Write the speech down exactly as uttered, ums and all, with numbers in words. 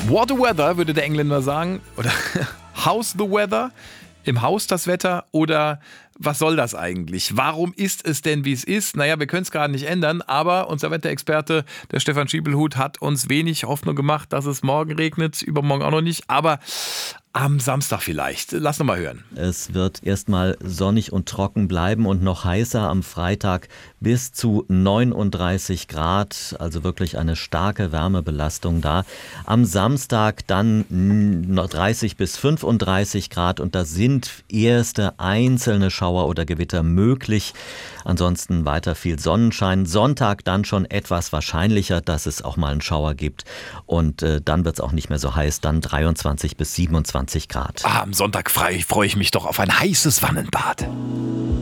What the weather, würde der Engländer sagen. Oder how's the weather? Im Haus das Wetter oder was soll das eigentlich? Warum ist es denn, wie es ist? Naja, wir können es gerade nicht ändern, aber unser Wetterexperte, der Stefan Schiebelhut, hat uns wenig Hoffnung gemacht, dass es morgen regnet, übermorgen auch noch nicht, aber am Samstag vielleicht. Lass noch mal hören. Es wird erstmal sonnig und trocken bleiben und noch heißer am Freitag bis zu neununddreißig Grad, also wirklich eine starke Wärmebelastung da. Am Samstag dann dreißig bis fünfunddreißig Grad und da sind erste einzelne Schauer oder Gewitter möglich. Ansonsten weiter viel Sonnenschein. Sonntag dann schon etwas wahrscheinlicher, dass es auch mal einen Schauer gibt und äh, dann wird es auch nicht mehr so heiß, dann dreiundzwanzig bis siebenundzwanzig Grad. Ah, am Sonntag frei freue ich mich doch auf ein heißes Wannenbad.